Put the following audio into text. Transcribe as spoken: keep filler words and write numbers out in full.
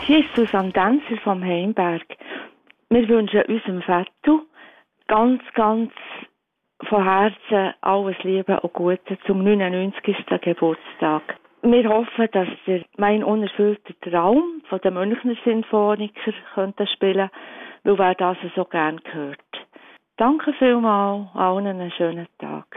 Hier ist Susanne Denzer vom Heimberg. Wir wünschen unserem Vettel ganz, ganz von Herzen alles Liebe und Gute zum neunundneunzigsten Geburtstag. Wir hoffen, dass ihr mein unerfüllter Traum von den Münchner Sinfoniker könnte spielen, weil wer das so gern hört. Danke vielmals, allen einen schönen Tag.